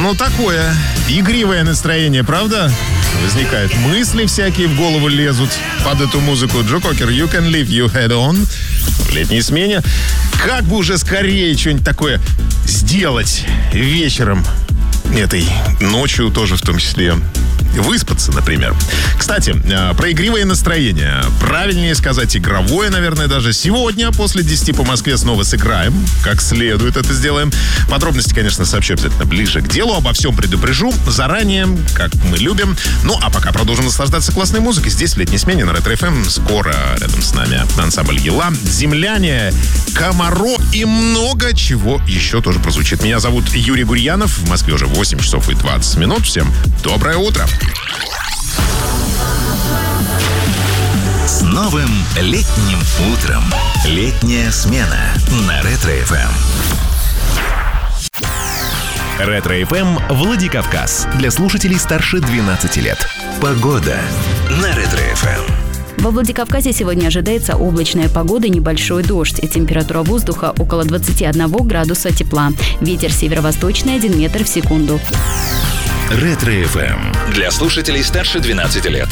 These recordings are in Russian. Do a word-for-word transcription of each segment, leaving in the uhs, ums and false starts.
Ну, такое игривое настроение, правда? Возникают мысли всякие, в голову лезут под эту музыку. Джо Кокер, You Can Leave Your Head On. В летней смене. Как бы уже скорее что-нибудь такое сделать вечером, этой ночью тоже в том числе. Выспаться, например. Кстати, про игривое настроение. Правильнее сказать игровое, наверное, даже. Сегодня после десяти по Москве снова сыграем. Как следует это сделаем. Подробности, конечно, сообщу обязательно ближе к делу. Обо всем предупрежу заранее, как мы любим. Ну, а пока продолжим наслаждаться классной музыкой. Здесь в летней смене на Ретро эф эм. Скоро рядом с нами ансамбль Ела, Земляне, Комаро и много чего еще тоже прозвучит. Меня зовут Юрий Гурьянов. В Москве уже восемь часов и двадцать минут. Всем доброе утро. С новым летним утром. Летняя смена на Ретро эф эм. Ретро эф эм Владикавказ. Для слушателей старше двенадцати лет. Погода на Ретро эф эм. Во Владикавказе сегодня ожидается облачная погода и небольшой дождь. Температура воздуха около двадцати одного градуса тепла. Ветер северо-восточный один метр в секунду. Ретро эф эм. Для слушателей старше двенадцати лет.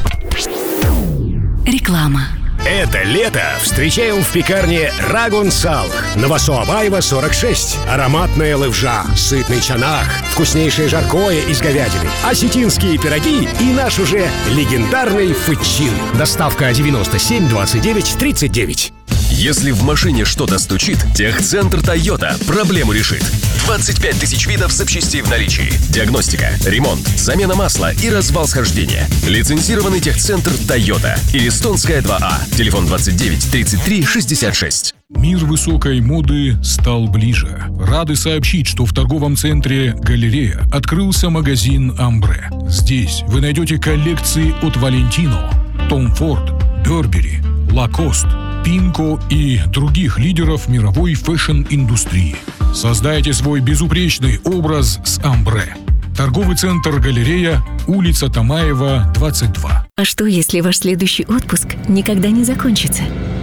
Реклама. Это лето встречаем в пекарне Рагун Салх. Новосоабаева, сорок шесть. Ароматная левжа, сытный чанах, вкуснейшее жаркое из говядины, осетинские пироги и наш уже легендарный фычин. Доставка девяносто семь двадцать девять тридцать девять. Если в машине что-то стучит, Техцентр Тойота проблему решит. двадцать пять тысяч видов запчастей в наличии. Диагностика, ремонт, замена масла и развал схождения. Лицензированный Техцентр Тойота. Иристонская два А. Телефон двадцать девять тридцать три шестьдесят шесть. Мир высокой моды стал ближе. Рады сообщить, что в торговом центре «Галерея» открылся магазин «Амбре». Здесь вы найдете коллекции от Valentino, Tom Ford, Burberry, Lacoste, Пинко и других лидеров мировой фэшн-индустрии. Создайте свой безупречный образ с «Амбре». Торговый центр «Галерея», улица Тамаева, двадцать два. А что, если ваш следующий отпуск никогда не закончится?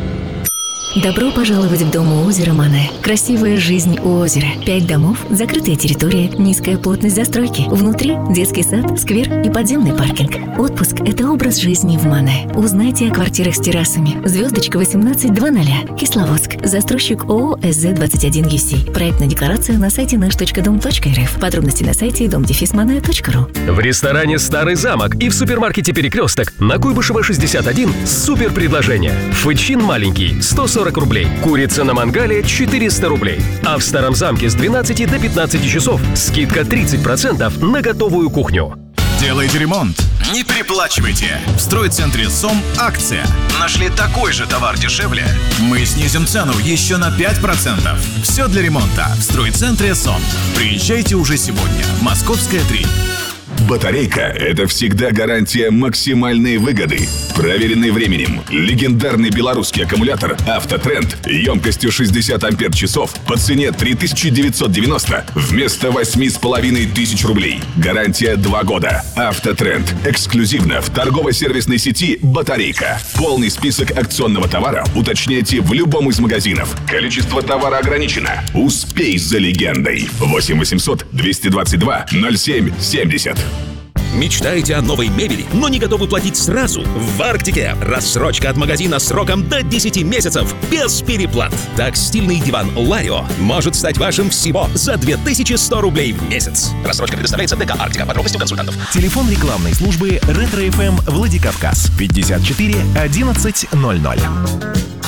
Добро пожаловать в дом у озера Мане. Красивая жизнь у озера. Пять домов, закрытая территория, низкая плотность застройки. Внутри детский сад, сквер и подземный паркинг. Отпуск – это образ жизни в Мане. Узнайте о квартирах с террасами. Звездочка восемнадцать двадцать. Кисловодск. Застройщик ООО эс зэ двадцать один ю си. Проектная декларация на сайте наш точка дом точка эр эф. Подробности на сайте дом дефис мане точка ру. В ресторане «Старый замок» и в супермаркете «Перекресток» на Куйбышева шестьдесят один супер предложение. Фычин маленький – сто сорок рублей. Курица на мангале – четыреста рублей. А в Старом замке с двенадцати до пятнадцати часов скидка тридцать процентов на готовую кухню. Делайте ремонт, не переплачивайте. В стройцентре СОМ акция. Нашли такой же товар дешевле? Мы снизим цену еще на пять процентов. Все для ремонта в стройцентре СОМ. Приезжайте уже сегодня. Московская, три. Батарейка – это всегда гарантия максимальной выгоды. Проверенный временем. Легендарный белорусский аккумулятор «Автотренд» емкостью шестьдесят ампер-часов по цене три тысячи девятьсот девяносто вместо восемь с половиной тысяч рублей. Гарантия два года. «Автотренд» эксклюзивно в торгово-сервисной сети «Батарейка». Полный список акционного товара уточняйте в любом из магазинов. Количество товара ограничено. Успей за легендой. восемь восемьсот двести двадцать два ноль семь семьдесят. Мечтаете о новой мебели, но не готовы платить сразу? В Арктике рассрочка от магазина сроком до десяти месяцев без переплат. Так стильный диван Ларио может стать вашим всего за две тысячи сто рублей в месяц. Рассрочка предоставляется ДК «Арктика». Подробности у консультантов. Телефон рекламной службы Ретро эф эм Владикавказ пятьдесят четыре одиннадцать ноль ноль.